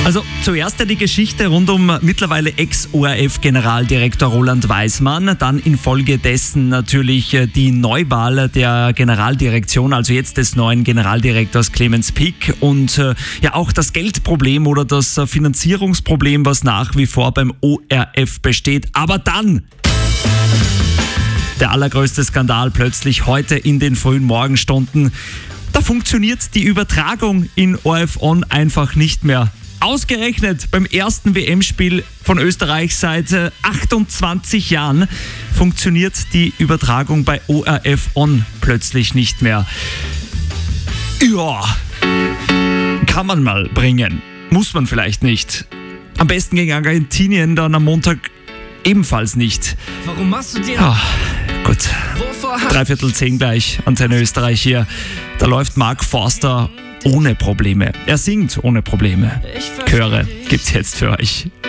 Also zuerst die Geschichte rund um mittlerweile Ex-ORF-Generaldirektor Roland Weismann, dann infolgedessen natürlich die Neuwahl der Generaldirektion, also jetzt des neuen Generaldirektors Clemens Pick und ja auch das Geldproblem oder das Finanzierungsproblem, was nach wie vor beim ORF besteht. Aber dann der allergrößte Skandal plötzlich heute in den frühen Morgenstunden. Da funktioniert die Übertragung in ORF On einfach nicht mehr. Ausgerechnet beim ersten WM-Spiel von Österreich seit 28 Jahren funktioniert die Übertragung bei ORF On plötzlich nicht mehr. Ja, kann man mal bringen. Muss man vielleicht nicht. Am besten gegen Argentinien dann am Montag ebenfalls nicht. Warum machst du dir... Gut, 9:45 gleich, Antenne Österreich hier. Da läuft Mark Forster ohne Probleme. Er singt ohne Probleme. Chöre gibt's jetzt für euch.